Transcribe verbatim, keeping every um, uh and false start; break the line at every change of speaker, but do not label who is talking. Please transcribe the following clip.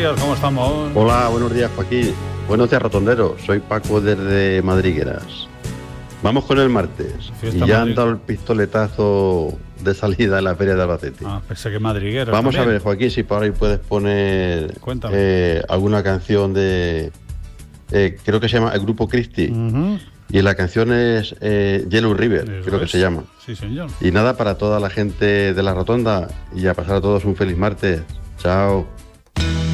días, ¿cómo estamos?
Hola, buenos días, Joaquín. Buenos días, Rotondero. Soy Paco desde Madrigueras. Vamos con el martes.
Fiesta
Y ya
Madrid.
han dado el pistoletazo de salida en la Feria de Albacete.
Ah, pensé que Madrigueras.
Vamos
también.
a ver, Joaquín, si por ahí puedes poner
Cuéntame.
eh, alguna canción de... eh, creo que se llama el grupo Christie.
Ujú.
Y la canción es eh, Yellow River,
Eso
creo que
es.
se llama.
Sí, señor.
Y nada, para toda la gente de la Rotonda y a pasar a todos un feliz martes. Chao.